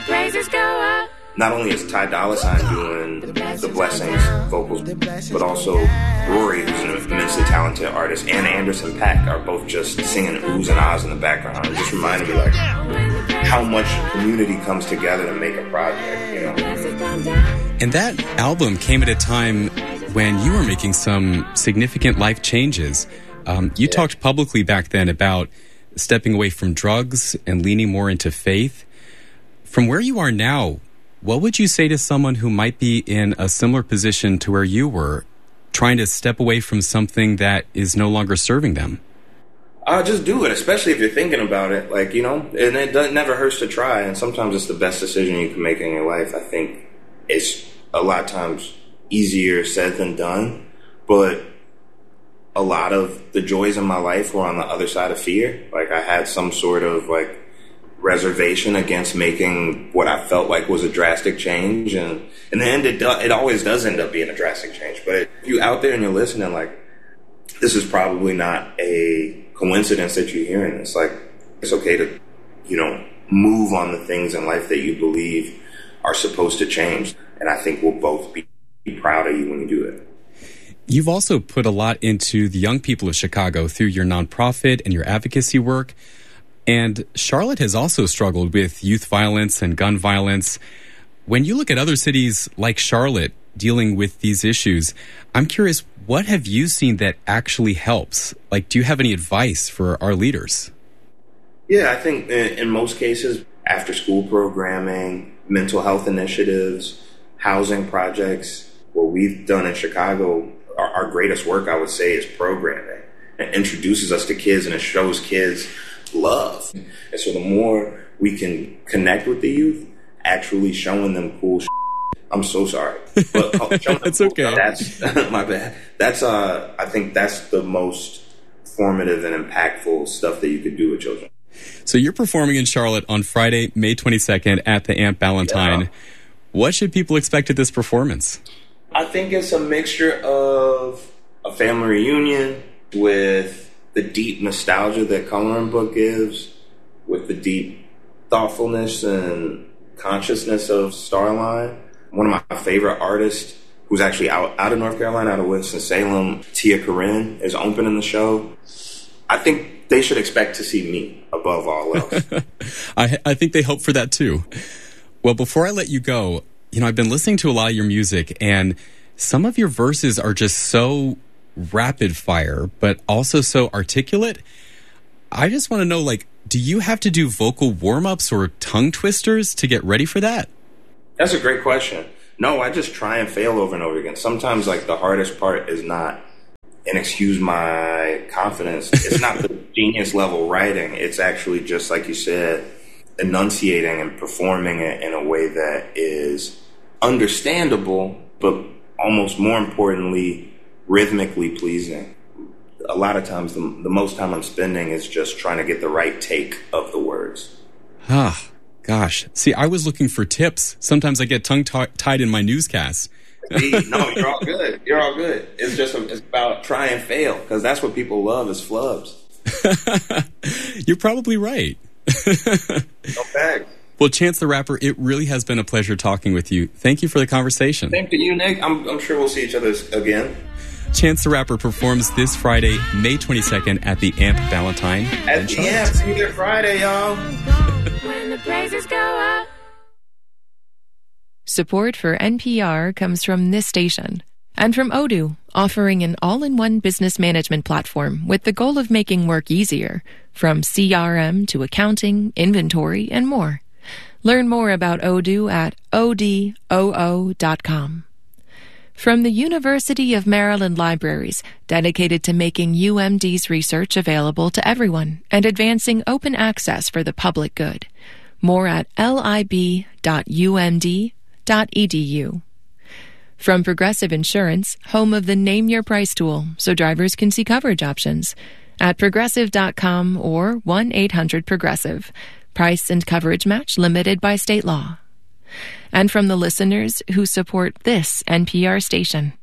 praises go up. Not only is Ty Dolla $ign doing the Blessings vocals, but also Rory, who's an immensely talented artist, and Anderson .Paak are both just singing oohs and ahs in the background. It just reminded me, like, how much community comes together to make a project, you know? And that album came at a time when you were making some significant life changes. You talked publicly back then about stepping away from drugs and leaning more into faith. From where you are now, what would you say to someone who might be in a similar position to where you were, trying to step away from something that is no longer serving them? Just do it, especially if you're thinking about it. Like, you know, and it never hurts to try. And sometimes it's the best decision you can make in your life. I think it's a lot of times easier said than done. But a lot of the joys in my life were on the other side of fear. Like, I had some sort of, like, reservation against making what I felt like was a drastic change, and in the end it always does end up being a drastic change. But if you out there and you're listening, like, this is probably not a coincidence that you're hearing this. Like, it's okay to, you know, move on the things in life that you believe are supposed to change, and I think we'll both be proud of you when you do it. You've also put a lot into the young people of Chicago through your nonprofit and your advocacy work. And Charlotte has also struggled with youth violence and gun violence. When you look at other cities like Charlotte dealing with these issues, I'm curious, what have you seen that actually helps? Like, do you have any advice for our leaders? Yeah, I think in most cases, after-school programming, mental health initiatives, housing projects, what we've done in Chicago, our greatest work, I would say, is programming. It introduces us to kids and it shows kids love. And so the more we can connect with the youth, actually showing them cool I'm so sorry. But it's okay. That's my bad. That's I think that's the most formative and impactful stuff that you could do with children. So you're performing in Charlotte on Friday, May 22nd at the Amp Ballantyne. Yeah. What should people expect at this performance? I think it's a mixture of a family reunion with the deep nostalgia that Coloring Book gives, with the deep thoughtfulness and consciousness of Starline. One of my favorite artists, who's actually out of North Carolina, out of Winston-Salem, Tia Corinne, is opening the show. I think they should expect to see me above all else. I think they hope for that too. Well, before I let you go, you know, I've been listening to a lot of your music, and some of your verses are just so rapid fire, but also so articulate. I just want to know, like, do you have to do vocal warm-ups or tongue twisters to get ready for that? That's a great question. No, I just try and fail over and over again. Sometimes, like, the hardest part is not, and excuse my confidence, it's not the genius level writing. It's actually just, like you said, enunciating and performing it in a way that is understandable, but almost more importantly, rhythmically pleasing. A lot of times, the most time I'm spending is just trying to get the right take of the words. Ah, gosh. See, I was looking for tips. Sometimes I get tongue-tied in my newscasts. No, you're all good. You're all good. It's just it's about try and fail, because that's what people love is flubs. You're probably right. No bag. Well, Chance the Rapper, it really has been a pleasure talking with you. Thank you for the conversation. Thank you, Nick. I'm sure we'll see each other again. Chance the Rapper performs this Friday, May 22nd at the Amp Ballantyne. At the Amp, see you there Friday, y'all. When the praises go up. Support for NPR comes from this station and from Odoo, offering an all-in-one business management platform with the goal of making work easier, from CRM to accounting, inventory, and more. Learn more about Odoo at odoo.com. From the University of Maryland Libraries, dedicated to making UMD's research available to everyone and advancing open access for the public good. More at lib.umd.edu. From Progressive Insurance, home of the Name Your Price tool, so drivers can see coverage options. At Progressive.com or 1-800-PROGRESSIVE. Price and coverage match limited by state law. And from the listeners who support this NPR station.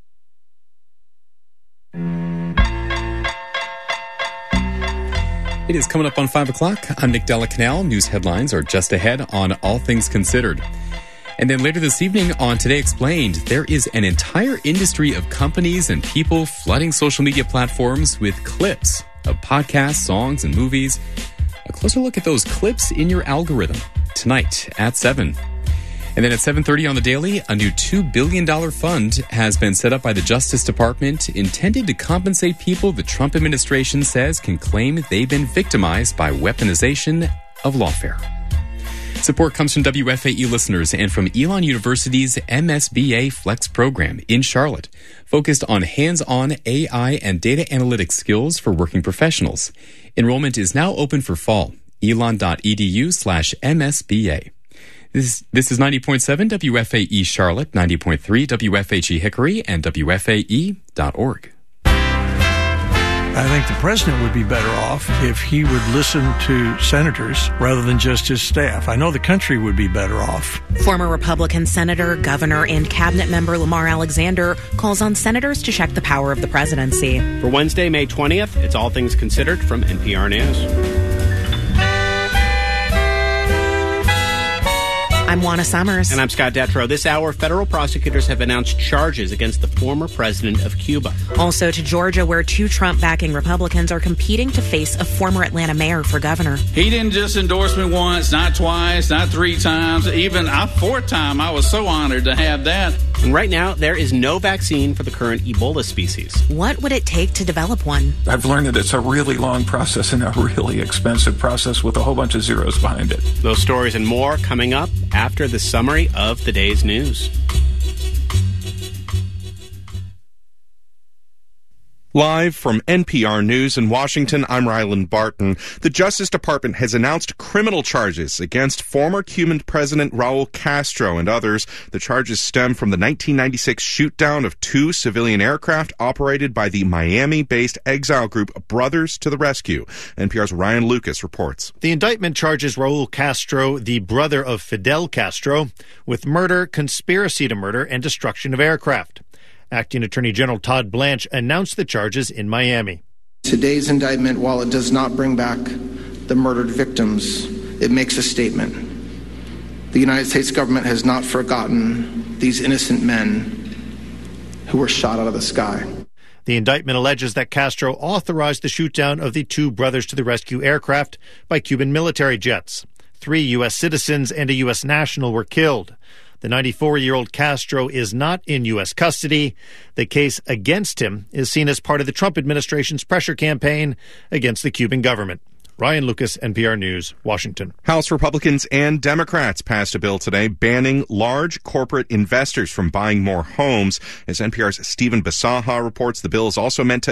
It is coming up on 5 o'clock. I'm Nick Della Canal. News headlines are just ahead on All Things Considered. And then later this evening on Today Explained, there is an entire industry of companies and people flooding social media platforms with clips of podcasts, songs, and movies. A closer look at those clips in your algorithm tonight at 7. And then at 7:30 on the Daily, a new $2 billion fund has been set up by the Justice Department intended to compensate people the Trump administration says can claim they've been victimized by weaponization of lawfare. Support comes from WFAE listeners and from Elon University's MSBA Flex program in Charlotte, focused on hands-on AI and data analytics skills for working professionals. Enrollment is now open for fall. elon.edu/MSBA. This is 90.7 WFAE Charlotte, 90.3 WFHE Hickory, and WFAE.org. I think the president would be better off if he would listen to senators rather than just his staff. I know the country would be better off. Former Republican senator, governor, and cabinet member Lamar Alexander calls on senators to check the power of the presidency. For Wednesday, May 20th, it's All Things Considered from NPR News. I'm Juana Summers. And I'm Scott Detrow. This hour, federal prosecutors have announced charges against the former president of Cuba. Also to Georgia, where two Trump-backing Republicans are competing to face a former Atlanta mayor for governor. He didn't just endorse me once, not twice, not 3 times, even a 4th time. I was so honored to have that. And right now, there is no vaccine for the current Ebola species. What would it take to develop one? I've learned that it's a really long process and a really expensive process with a whole bunch of zeros behind it. Those stories and more coming up after the summary of the day's news. Live from NPR News in Washington, I'm Ryland Barton. The Justice Department has announced criminal charges against former Cuban President Raul Castro and others. The charges stem from the 1996 shoot-down of 2 civilian aircraft operated by the Miami-based exile group Brothers to the Rescue. NPR's Ryan Lucas reports. The indictment charges Raul Castro, the brother of Fidel Castro, with murder, conspiracy to murder, and destruction of aircraft. Acting Attorney General Todd Blanche announced the charges in Miami. Today's indictment, while it does not bring back the murdered victims, it makes a statement. The United States government has not forgotten these innocent men who were shot out of the sky. The indictment alleges that Castro authorized the shoot-down of the 2 Brothers to the Rescue aircraft by Cuban military jets. 3 U.S. citizens and a U.S. national were killed. The 94-year-old Castro is not in U.S. custody. The case against him is seen as part of the Trump administration's pressure campaign against the Cuban government. Ryan Lucas, NPR News, Washington. House Republicans and Democrats passed a bill today banning large corporate investors from buying more homes. As NPR's Stephen Basaha reports, the bill is also meant to